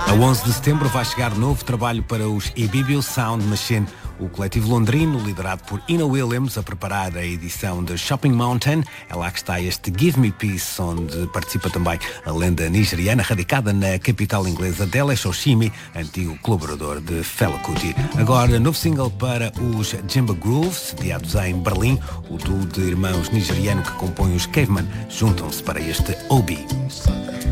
A 11 de setembro vai chegar novo trabalho para os Ibibio Sound Machine, o coletivo londrino, liderado por Ina Williams, a preparar a edição de Shopping Mountain. É lá que está este Give Me Peace, onde participa também a lenda nigeriana, radicada na capital inglesa Dele Shoshimi, antigo colaborador de Fela Kuti. Agora, novo single para os Jimba Groove, sediados em Berlim. O duo de irmãos nigeriano que compõem os Caveman juntam-se para este Obi.